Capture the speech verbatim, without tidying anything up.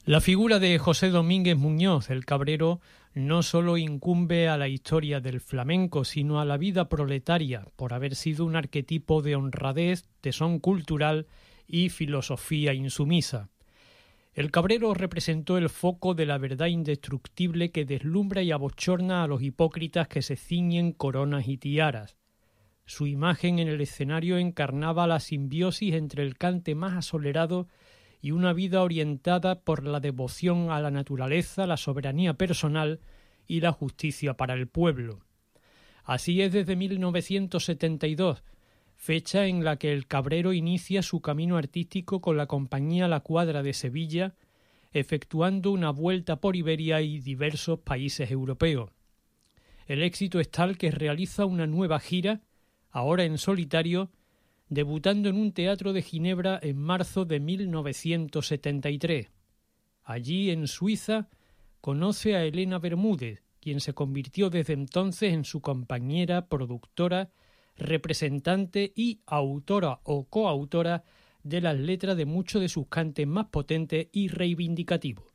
La figura de José Domínguez Muñoz, el Cabrero, no solo incumbe a la historia del flamenco, sino a la vida proletaria, por haber sido un arquetipo de honradez, tesón cultural y filosofía insumisa. El Cabrero representó el foco de la verdad indestructible que deslumbra y abochorna a los hipócritas que se ciñen coronas y tiaras. Su imagen en el escenario encarnaba la simbiosis entre el cante más asolerado y una vida orientada por la devoción a la naturaleza, la soberanía personal y la justicia para el pueblo. Así es desde mil novecientos setenta y dos, fecha en la que el Cabrero inicia su camino artístico con la compañía La Cuadra de Sevilla, efectuando una vuelta por Iberia y diversos países europeos. El éxito es tal que realiza una nueva gira, ahora en solitario, debutando en un teatro de Ginebra en marzo de mil novecientos setenta y tres. Allí, en Suiza, conoce a Elena Bermúdez, quien se convirtió desde entonces en su compañera, productora, representante y autora o coautora de las letras de muchos de sus cantes más potentes y reivindicativos.